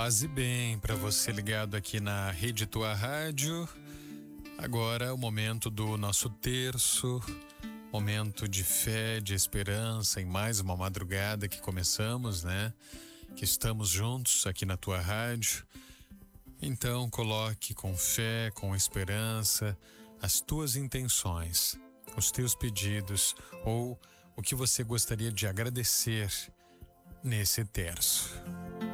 Paz e bem para você ligado aqui na Rede Tua Rádio. Agora é o momento do nosso terço, momento de fé, de esperança em mais uma madrugada que começamos, né? Que estamos juntos aqui na Tua Rádio. Então coloque com fé, com esperança, as tuas intenções, os teus pedidos ou o que você gostaria de agradecer nesse terço.